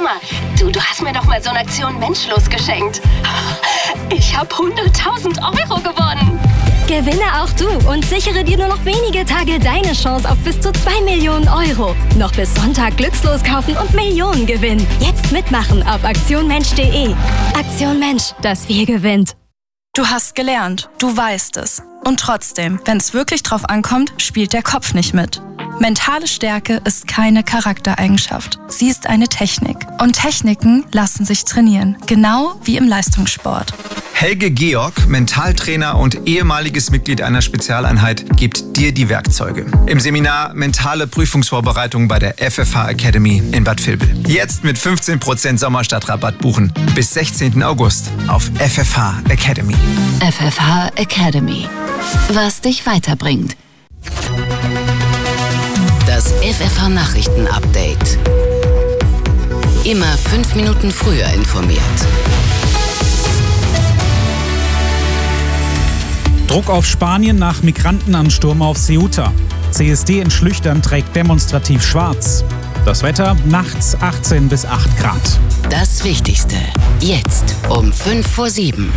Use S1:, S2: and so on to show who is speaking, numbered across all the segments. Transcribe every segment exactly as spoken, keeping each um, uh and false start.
S1: Mama, du, du hast mir doch mal so eine Aktion Menschlos geschenkt. Ich habe hunderttausend Euro gewonnen.
S2: Gewinne auch du und sichere dir nur noch wenige Tage deine Chance auf bis zu zwei Millionen Euro. Noch bis Sonntag Glückslos kaufen und Millionen gewinnen. Jetzt mitmachen auf aktion mensch punkt de. Aktion Mensch, das Wir gewinnt.
S3: Du hast gelernt, du weißt es. Und trotzdem, wenn es wirklich drauf ankommt, spielt der Kopf nicht mit. Mentale Stärke ist keine Charaktereigenschaft. Sie ist eine Technik. Und Techniken lassen sich trainieren, genau wie im Leistungssport.
S4: Helge Georg, Mentaltrainer und ehemaliges Mitglied einer Spezialeinheit, gibt dir die Werkzeuge. Im Seminar Mentale Prüfungsvorbereitung bei der F F H Academy in Bad Vilbel. Jetzt mit fünfzehn Prozent Sommerstadtrabatt buchen. Bis sechzehnten August auf F F H Academy.
S5: F F H Academy. Was dich weiterbringt. Das F F H Nachrichten-Update. Immer fünf Minuten früher informiert.
S6: Druck auf Spanien nach Migrantenansturm auf Ceuta. C S D in Schlüchtern trägt demonstrativ schwarz. Das Wetter nachts achtzehn bis acht Grad.
S5: Das Wichtigste jetzt um fünf vor sieben.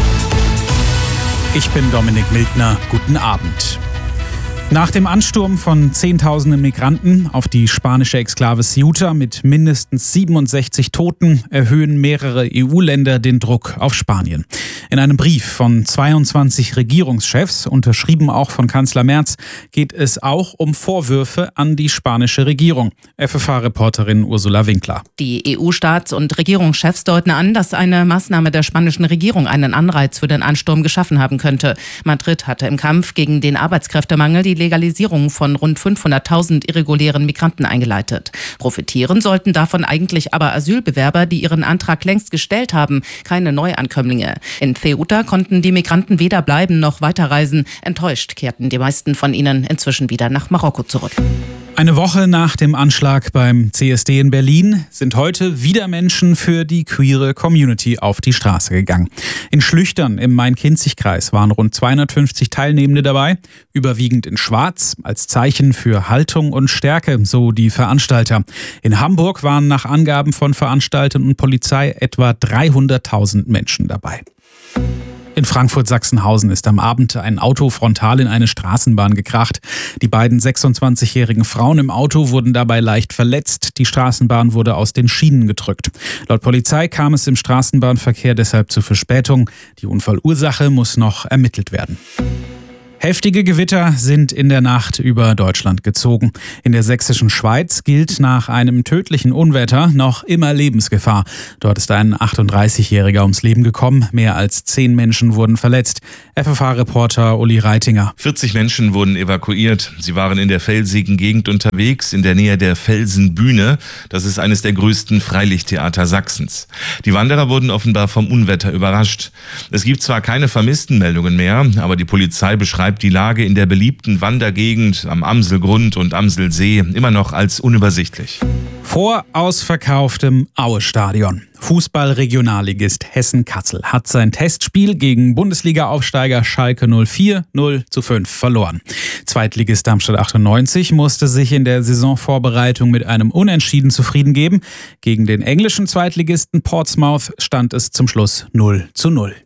S6: Ich bin Dominik Mildner. Guten Abend. Nach dem Ansturm von Zehntausenden Migranten auf die spanische Exklave Ceuta mit mindestens siebenundsechzig Toten erhöhen mehrere E U-Länder den Druck auf Spanien. In einem Brief von zweiundzwanzig Regierungschefs, unterschrieben auch von Kanzler Merz, geht es auch um Vorwürfe an die spanische Regierung. F F H-Reporterin Ursula Winkler.
S7: Die E U-Staats- und Regierungschefs deuten an, dass eine Maßnahme der spanischen Regierung einen Anreiz für den Ansturm geschaffen haben könnte. Madrid hatte im Kampf gegen den Arbeitskräftemangel die Legalisierung von rund fünfhunderttausend irregulären Migranten eingeleitet. Profitieren sollten davon eigentlich aber Asylbewerber, die ihren Antrag längst gestellt haben, keine Neuankömmlinge. In Ceuta konnten die Migranten weder bleiben noch weiterreisen. Enttäuscht kehrten die meisten von ihnen inzwischen wieder nach Marokko zurück.
S6: Eine Woche nach dem Anschlag beim C S D in Berlin sind heute wieder Menschen für die queere Community auf die Straße gegangen. In Schlüchtern im Main-Kinzig-Kreis waren rund zweihundertfünfzig Teilnehmende dabei, überwiegend in Schwarz, als Zeichen für Haltung und Stärke, so die Veranstalter. In Hamburg waren nach Angaben von Veranstaltern und Polizei etwa dreihunderttausend Menschen dabei. In Frankfurt-Sachsenhausen ist am Abend ein Auto frontal in eine Straßenbahn gekracht. Die beiden sechsundzwanzigjährigen Frauen im Auto wurden dabei leicht verletzt. Die Straßenbahn wurde aus den Schienen gedrückt. Laut Polizei kam es im Straßenbahnverkehr deshalb zu Verspätung. Die Unfallursache muss noch ermittelt werden. Heftige Gewitter sind in der Nacht über Deutschland gezogen. In der sächsischen Schweiz gilt nach einem tödlichen Unwetter noch immer Lebensgefahr. Dort ist ein achtunddreißigjähriger ums Leben gekommen. Mehr als zehn Menschen wurden verletzt. F F H-Reporter Uli Reitinger.
S8: vierzig Menschen wurden evakuiert. Sie waren in der felsigen Gegend unterwegs, in der Nähe der Felsenbühne. Das ist eines der größten Freilichttheater Sachsens. Die Wanderer wurden offenbar vom Unwetter überrascht. Es gibt zwar keine Vermisstenmeldungen mehr, aber die Polizei beschreibt die Lage in der beliebten Wandergegend am Amselgrund und Amselsee immer noch als unübersichtlich.
S6: Vor ausverkauftem Aue-Stadion. Fußball-Regionalligist Hessen-Kassel hat sein Testspiel gegen Bundesliga-Aufsteiger Schalke null vier null zu fünf verloren. Zweitligist Darmstadt achtundneunzig musste sich in der Saisonvorbereitung mit einem Unentschieden zufrieden geben. Gegen den englischen Zweitligisten Portsmouth stand es zum Schluss null zu null.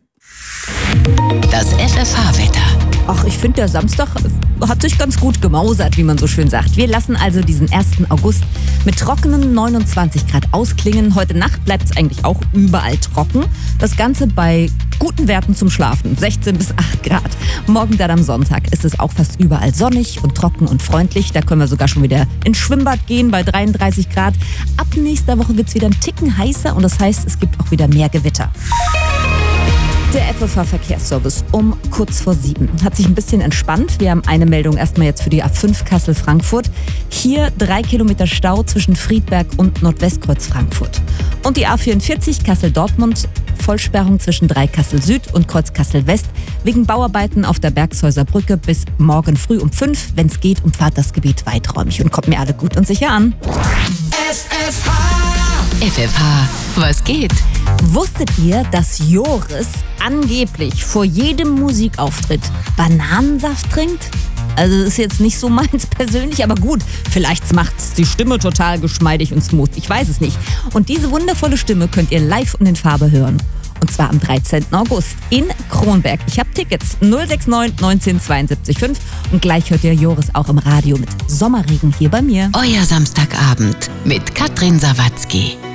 S5: Das F F H-Wetter.
S9: Ach, ich finde, der Samstag hat sich ganz gut gemausert, wie man so schön sagt. Wir lassen also diesen ersten August mit trockenen neunundzwanzig Grad ausklingen. Heute Nacht bleibt es eigentlich auch überall trocken. Das Ganze bei guten Werten zum Schlafen, sechzehn bis acht Grad. Morgen dann am Sonntag ist es auch fast überall sonnig und trocken und freundlich. Da können wir sogar schon wieder ins Schwimmbad gehen bei dreiunddreißig Grad. Ab nächster Woche wird es wieder ein Ticken heißer und das heißt, es gibt auch wieder mehr Gewitter. Der F F H-Verkehrsservice um kurz vor sieben hat sich ein bisschen entspannt. Wir haben eine Meldung erstmal jetzt für die A fünf Kassel-Frankfurt. Hier drei Kilometer Stau zwischen Friedberg und Nordwestkreuz Frankfurt. Und die A vierundvierzig Kassel-Dortmund, Vollsperrung zwischen Dreikassel Süd und Kreuz Kassel West wegen Bauarbeiten auf der Bergshäuser Brücke bis morgen früh um fünf. Wenn es geht, umfahrt das Gebiet weiträumig und kommt mir alle gut und sicher an.
S5: F F H. F F H, was geht?
S9: Wusstet ihr, dass Joris angeblich vor jedem Musikauftritt Bananensaft trinkt? Also ist jetzt nicht so meins persönlich, aber gut, vielleicht macht's die Stimme total geschmeidig und smooth. Ich weiß es nicht. Und diese wundervolle Stimme könnt ihr live und in Farbe hören. Und zwar am dreizehnten August in Kronberg. Ich habe Tickets null sechs neun neunzehn zweiundsiebzig fünf und gleich hört ihr Joris auch im Radio mit Sommerregen hier bei mir.
S5: Euer Samstagabend mit Katrin Sawatzki.